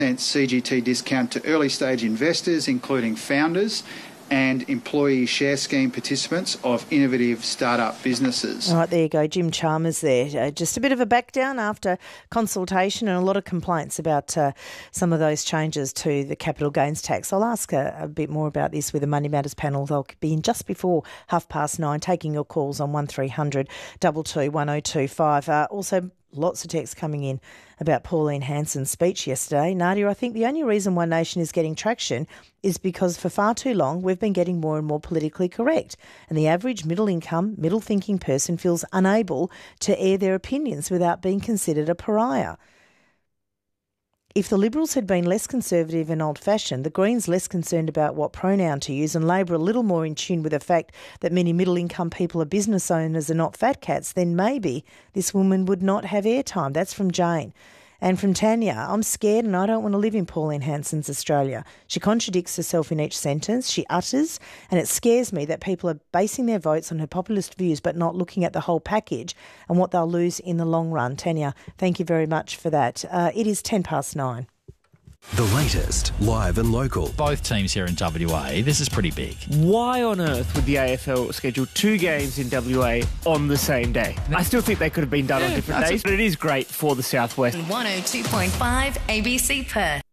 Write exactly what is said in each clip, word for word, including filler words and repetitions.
C G T discount to early stage investors, including founders and employee share scheme participants of innovative startup businesses. All right, there you go. Jim Chalmers there. Uh, just a bit of a back down after consultation and a lot of complaints about uh, some of those changes to the capital gains tax. I'll ask a, a bit more about this with the Money Matters panel. They'll be in just before half past nine, taking your calls on one three hundred two two one oh two five. Uh, also, lots of texts coming in about Pauline Hanson's speech yesterday. Nadia, I think the only reason One Nation is getting traction is because for far too long we've been getting more and more politically correct, and the average middle-income, middle-thinking person feels unable to air their opinions without being considered a pariah. If the Liberals had been less conservative and old-fashioned, the Greens less concerned about what pronoun to use, and Labor a little more in tune with the fact that many middle-income people are business owners and not fat cats, then maybe this woman would not have airtime. That's from Jane. And from Tanya, I'm scared and I don't want to live in Pauline Hanson's Australia. She contradicts herself in each sentence she utters, and it scares me that people are basing their votes on her populist views but not looking at the whole package and what they'll lose in the long run. Tanya, thank you very much for that. Uh, it is ten past nine. The latest, live and local. Both teams here in W A, this is pretty big. Why on earth would the A F L schedule two games in W A on the same day? I still think they could have been done yeah, on different days, a- but it is great for the Southwest. one oh two point five A B C Perth.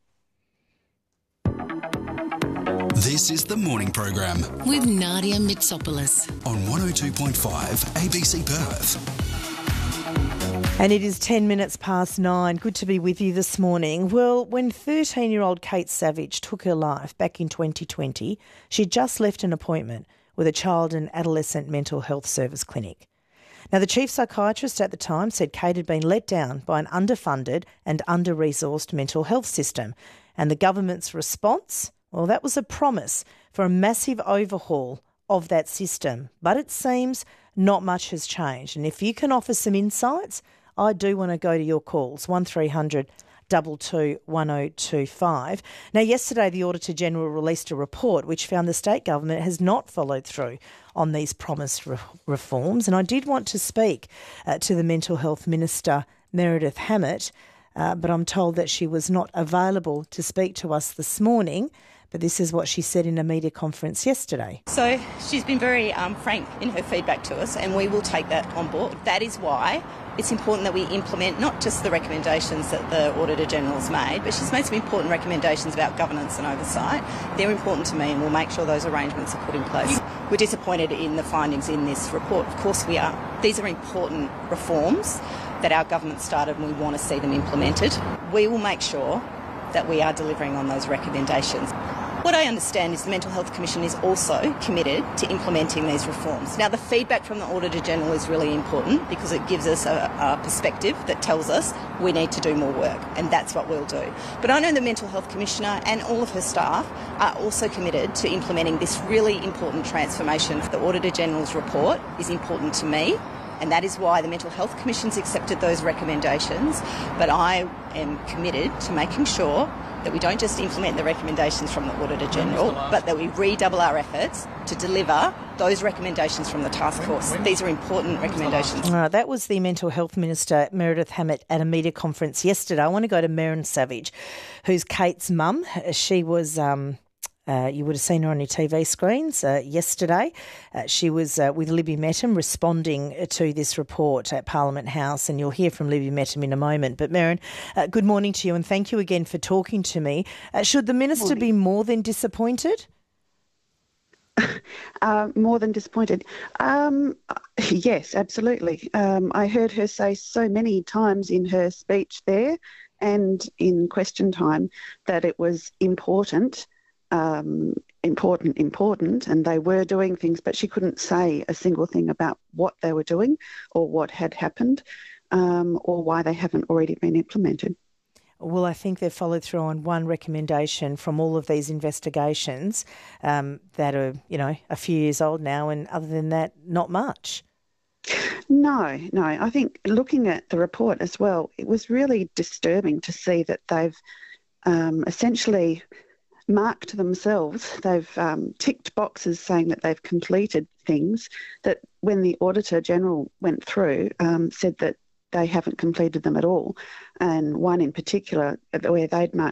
This is the morning program with Nadia Mitsopoulos on one oh two point five A B C Perth. And it is ten minutes past nine. Good to be with you this morning. Well, when thirteen-year-old Kate Savage took her life back in twenty twenty, she'd just left an appointment with a child and adolescent mental health service clinic. Now, the chief psychiatrist at the time said Kate had been let down by an underfunded and under-resourced mental health system. And the government's response? Well, that was a promise for a massive overhaul of that system. But it seems not much has changed. And if you can offer some insights, I do want to go to your calls, one three hundred two two one oh two five. Now, yesterday the Auditor-General released a report which found the state government has not followed through on these promised re- reforms. And I did want to speak uh, to the Mental Health Minister, Meredith Hammett, uh, but I'm told that she was not available to speak to us this morning. But this is what she said in a media conference yesterday. So she's been very um, frank in her feedback to us, and we will take that on board. That is why it's important that we implement not just the recommendations that the Auditor-General's made, but she's made some important recommendations about governance and oversight. They're important to me, and we'll make sure those arrangements are put in place. We're disappointed in the findings in this report. Of course we are. These are important reforms that our government started, and we want to see them implemented. We will make sure that we are delivering on those recommendations. What I understand is the Mental Health Commission is also committed to implementing these reforms. Now, the feedback from the Auditor-General is really important because it gives us a, a perspective that tells us we need to do more work, and that's what we'll do. But I know the Mental Health Commissioner and all of her staff are also committed to implementing this really important transformation. The Auditor-General's report is important to me, and that is why the Mental Health Commission's accepted those recommendations. But I am committed to making sure that we don't just implement the recommendations from the Auditor-General, but that we redouble our efforts to deliver those recommendations from the task force. These are important recommendations. All right, that was the Mental Health Minister, Meredith Hammett, at a media conference yesterday. I want to go to Merryn Savage, who's Kate's mum. She was... Um Uh, you would have seen her on your T V screens uh, yesterday. Uh, she was uh, with Libby Mettam responding to this report at Parliament House, and you'll hear from Libby Mettam in a moment. But Merryn, uh, good morning to you, and thank you again for talking to me. Uh, should the Minister be more than disappointed? Uh, more than disappointed. Um, yes, absolutely. Um, I heard her say so many times in her speech there and in question time that it was important Um, important, important, and they were doing things, but she couldn't say a single thing about what they were doing or what had happened um, or why they haven't already been implemented. Well, I think they've followed through on one recommendation from all of these investigations um, that are, you know, a few years old now, and other than that, not much. No, no. I think looking at the report as well, it was really disturbing to see that they've um, essentially marked themselves. They've um, ticked boxes saying that they've completed things that when the Auditor-General went through um, said that they haven't completed them at all. And one in particular, where they'd marked